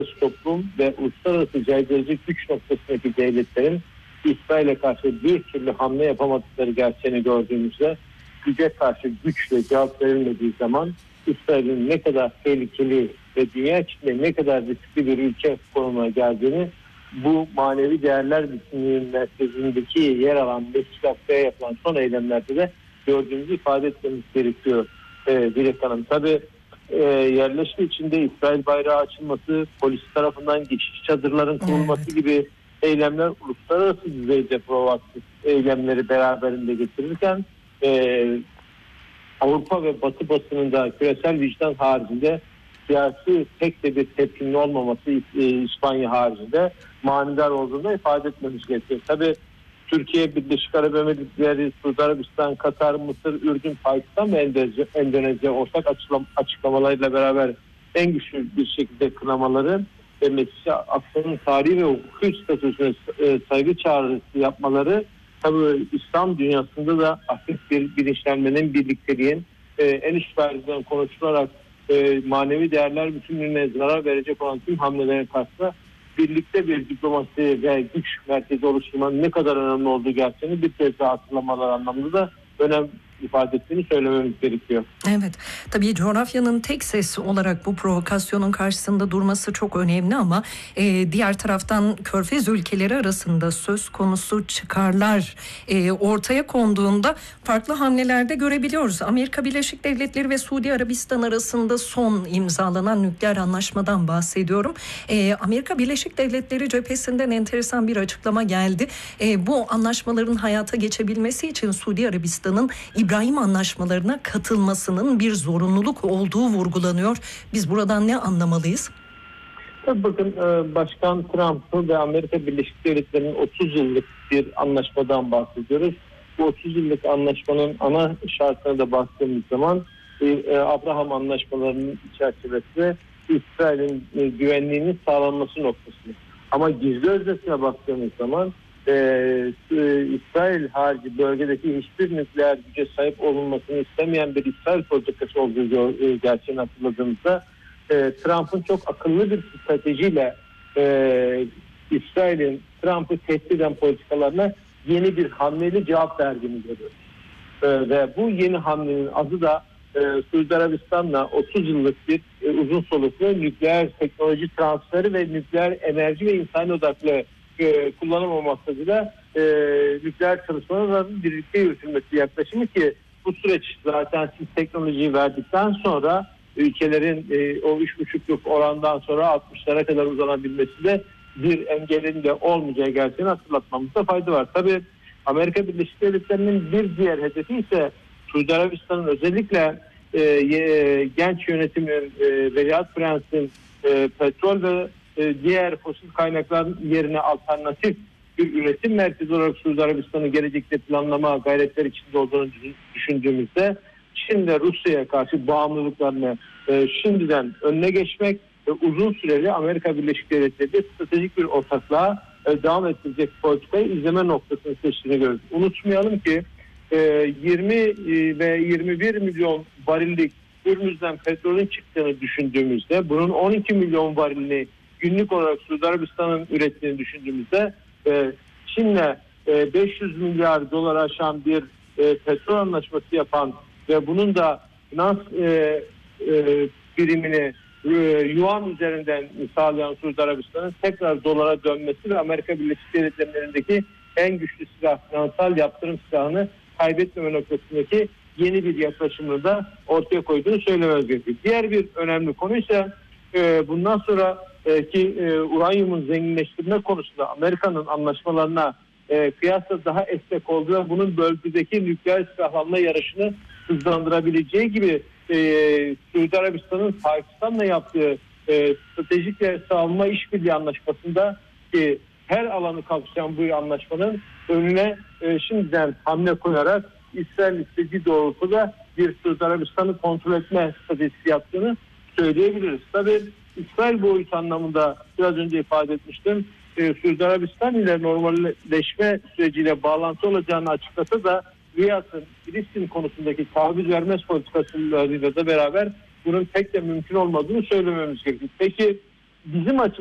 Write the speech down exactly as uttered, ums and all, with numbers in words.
toplum ve uluslararası caydırıcı güç noktasındaki devletlerin İsrail'e karşı bir türlü hamle yapamadıkları gerçeğini gördüğümüzde, güce karşı güçle cevap verilmediği zaman İsrail'in ne kadar tehlikeli ve dünya içinde ne kadar riskli bir ülke konumuna geldiğini, bu manevi değerler bütünlüğünün merkezindeki yer alan Mescid-i Aksa'ya yapılan son eylemlerde de gördüğümüzü ifade etmemiz gerekiyor e, Dilek Hanım. Tabii e, yerleşme içinde İsrail bayrağı açılması, polis tarafından geçici çadırların kurulması evet. gibi eylemler uluslararası düzeyde provokatif eylemleri beraberinde getirirken e, Avrupa ve Batı basınında küresel vicdan haricinde siyasi pek de bir tepkinin olmaması, e, İspanya haricinde manidar olduğunu ifade etmemiz gerekiyor. Tabii Türkiye, Birleşik Arap Emirlikleri, Suudi Arabistan, Katar, Mısır, Ürdün, Pakistan ve Endonezya, Endonezya ortak açıklam- açıklamalarıyla beraber en güçlü bir şekilde kınamaları ve Mescid-i Aksa'nın tarihi ve hukuki statüsüne e, saygı çağrısı yapmaları tabii İslam dünyasında da aktif bir bilinçlenmenin, birlikteliğin e, en üst perdeden konuşularak e, manevi değerler bütünlüğüne zarar verecek olan tüm hamlelerin karşısında birlikte bir diplomasi ve güç merkezi oluşturmanın ne kadar önemli olduğu gerçeğini bir kez daha hatırlamalar anlamında da önem ifade ettiğini söylememiz gerekiyor. Evet, tabii coğrafyanın tek ses olarak bu provokasyonun karşısında durması çok önemli ama e, diğer taraftan Körfez ülkeleri arasında söz konusu çıkarlar e, ortaya konduğunda farklı hamlelerde görebiliyoruz. Amerika Birleşik Devletleri ve Suudi Arabistan arasında son imzalanan nükleer anlaşmadan bahsediyorum. E, Amerika Birleşik Devletleri cephesinden enteresan bir açıklama geldi. E, bu anlaşmaların hayata geçebilmesi için Suudi Arabistan'ın İbrahim anlaşmalarına katılmasının bir zorunluluk olduğu vurgulanıyor. Biz buradan ne anlamalıyız? Tabii bakın, Başkan Trump ve Amerika Birleşik Devletleri'nin otuz yıllık bir anlaşmadan bahsediyoruz. Bu otuz yıllık anlaşmanın ana şartlarına da baktığımız zaman Abraham anlaşmalarının çerçevesinde İsrail'in güvenliğinin sağlanması noktasında. Ama gizli özetine baktığımız zaman Ee, e, İsrail harici bölgedeki hiçbir nükleer güce sahip olunmasını istemeyen bir İsrail politikası olduğu e, gerçeğini hatırladığımızda e, Trump'ın çok akıllı bir stratejiyle e, İsrail'in Trump'ı tehdit eden politikalarına yeni bir hamleyle cevap verdiğini görüyoruz. E, ve bu yeni hamlenin adı da e, Suudi Arabistan'la otuz yıllık bir e, uzun soluklu nükleer teknoloji transferi ve nükleer enerji ve insani odaklı E, kullanamamaktadır e, nükleer çalışmaların birlikte yürütülmesi yaklaşımı ki bu süreç zaten siz teknolojiyi verdikten sonra ülkelerin e, o üç buçukluk orandan sonra altmışlara kadar uzanabilmesi de bir engelin de olmayacağı gerçeğini hatırlatmamızda fayda var. Tabii Amerika Birleşik Devletleri'nin bir diğer hedefi ise Suudi Arabistan'ın özellikle e, e, genç yönetimin e, Veliaht Prens'in e, petrol ve diğer fosil kaynakların yerine alternatif bir üretim merkezi olarak Suudi Arabistan'ı gelecekte planlama gayretleri içinde olduğunu düşündüğümüzde Çin ve Rusya'ya karşı bağımlılıklarını e, şimdiden önüne geçmek ve uzun süreli Amerika Birleşik Devletleri'de stratejik bir ortaklığa e, devam ettirecek politikayı izleme noktasını seçtiğini görüyoruz. Unutmayalım ki e, yirmi ve yirmi bir milyon varillik Hürmüz'den petrolün çıktığını düşündüğümüzde bunun on iki milyon varilini günlük olarak Suudi Arabistan'ın ürettiğini düşündüğümüzde e, Çin'le e, beş yüz milyar dolar aşan bir e, petrol anlaşması yapan ve bunun da finans e, e, birimini e, yuan üzerinden sağlayan Suudi Arabistan'ın tekrar dolara dönmesi ve Amerika Birleşik Devletleri'nin elindeki en güçlü silah, finansal yaptırım silahını kaybetmeme noktasındaki yeni bir yaklaşımını da ortaya koyduğunu söylememiz gerekiyor. Diğer bir önemli konu ise e, bundan sonra e, ki e, uranyumun zenginleştirme konusunda Amerika'nın anlaşmalarına e, kıyasla daha esnek olduğu ve bunun bölgedeki nükleer silahlanma yarışını hızlandırabileceği gibi e, Suudi Arabistan'ın Pakistan'la yaptığı e, stratejik ve savunma işbirliği anlaşmasında ki her alanı kapsayan bu anlaşmanın önüne e, şimdiden hamle koyarak İsrail istediği doğrultuda bir Suudi Arabistan'ı kontrol etme stratejisi yaptığını söyleyebiliriz. Tabii İsrail boyutu anlamında biraz önce ifade etmiştim. Ee, Suudi Arabistan ile normalleşme süreciyle bağlantı olacağını açıklasa da Riyad'ın Filistin konusundaki taviz vermez politikasıyla da beraber bunun pek de mümkün olmadığını söylememiz gerekiyor. Peki bizim açımızdan